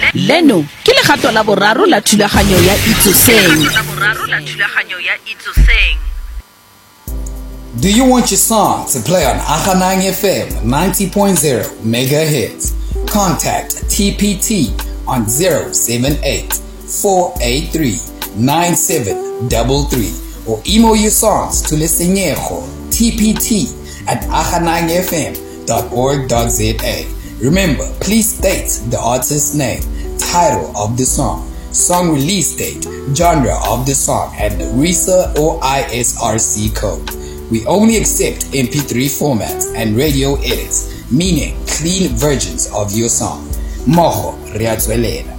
leno ke legato la boraro la thulaganyo ya Itsoseng. Do you want your song to play on Akhanang FM 90.0 megahertz? Contact TPT on 078-483-9733 or email your songs to Lesenyejo tpt@akhanangfm.org.za. Remember, please state the artist's name, title of the song, song release date, genre of the song, and the RISA or ISRC code. We only accept MP3 formats and radio edits, meaning clean versions of your song. Moho Riazuelela.